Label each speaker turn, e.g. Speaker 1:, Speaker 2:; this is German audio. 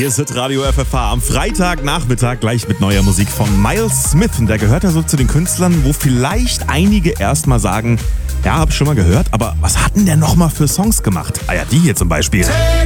Speaker 1: Hier ist Radio FFH am Freitagnachmittag gleich mit neuer Musik von Miles Smith. Und der gehört ja so zu den Künstlern, wo vielleicht einige erstmal sagen, ja, hab ich schon mal gehört, aber was hat denn der nochmal für Songs gemacht? Ah ja, die hier zum Beispiel.